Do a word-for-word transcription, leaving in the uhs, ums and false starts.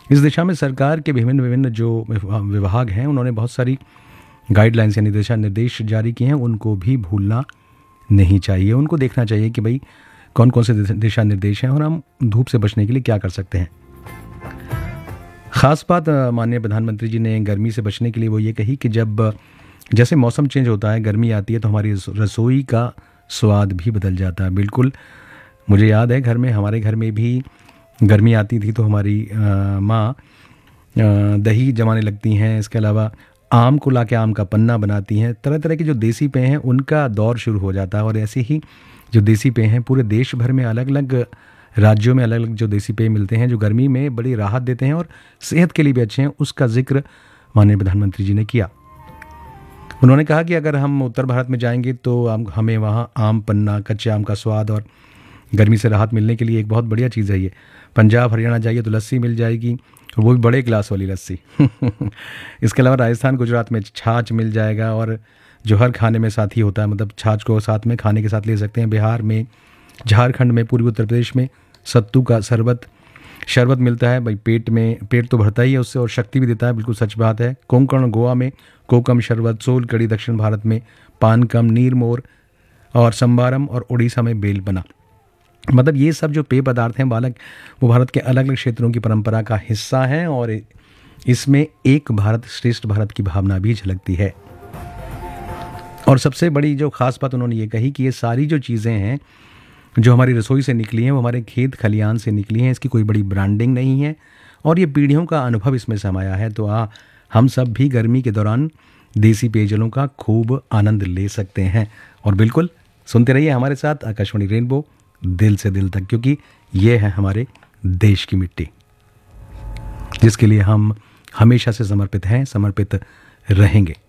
इस दिशा में सरकार के विभिन्न विभिन्न जो विभाग हैं उन्होंने बहुत सारी गाइडलाइंस यानी दिशा निर्देश जारी किए हैं, उनको भी भूलना नहीं चाहिए। उनको देखना चाहिए कि भाई कौन कौन से दिशा निर्देश हैं और हम धूप से बचने के लिए क्या कर सकते हैं। ख़ास बात माननीय प्रधानमंत्री जी ने गर्मी से बचने के लिए वो ये कही कि जब जैसे मौसम चेंज होता है, गर्मी आती है, तो हमारी रसोई का स्वाद भी बदल जाता है। बिल्कुल, मुझे याद है घर में हमारे घर में भी गर्मी आती थी तो हमारी माँ दही जमाने लगती हैं, इसके अलावा आम को लाके आम का पन्ना बनाती हैं। तरह तरह के जो देसी पेय हैं उनका दौर शुरू हो जाता है और ऐसे ही जो देसी पेय हैं पूरे देश भर में अलग अलग राज्यों में अलग अलग जो देसी पेय मिलते हैं जो गर्मी में बड़ी राहत देते हैं और सेहत के लिए भी अच्छे हैं, उसका जिक्र माननीय प्रधानमंत्री जी ने किया। उन्होंने कहा कि अगर हम उत्तर भारत में जाएंगे तो हमें वहाँ आम पन्ना, कच्चे आम का स्वाद और गर्मी से राहत मिलने के लिए एक बहुत बढ़िया चीज़ है ये। पंजाब हरियाणा जाइए तो लस्सी मिल जाएगी, वो भी बड़े गिलास वाली लस्सी। इसके अलावा राजस्थान गुजरात में छाछ मिल जाएगा और जो हर खाने में साथ ही होता है, मतलब छाछ को साथ में खाने के साथ ले सकते हैं। बिहार में, झारखंड में, पूर्वी उत्तर प्रदेश में सत्तू का शरबत शरबत मिलता है। भाई पेट में पेट तो भरता ही है उससे और शक्ति भी देता है, बिल्कुल सच बात है। कोंकण गोवा में कोकम शरबत, सोल कड़ी दक्षिण भारत में पानकम, नीरमोर और संबारम और उड़ीसा में बेलपना। मतलब ये सब जो पेय पदार्थ हैं बालक वो भारत के अलग अलग क्षेत्रों की परंपरा का हिस्सा हैं और इसमें एक भारत श्रेष्ठ भारत की भावना भी झलकती है। और सबसे बड़ी जो खास बात उन्होंने ये कही कि ये सारी जो चीज़ें हैं जो हमारी रसोई से निकली हैं वो हमारे खेत खलियान से निकली हैं, इसकी कोई बड़ी ब्रांडिंग नहीं है और ये पीढ़ियों का अनुभव इसमें समाया है। तो आ हम सब भी गर्मी के दौरान देसी पेयजलों का खूब आनंद ले सकते हैं। और बिल्कुल सुनते रहिए हमारे साथ आकाशवाणी रेनबो दिल से दिल तक, क्योंकि ये है हमारे देश की मिट्टी जिसके लिए हम हमेशा से समर्पित हैं, समर्पित रहेंगे।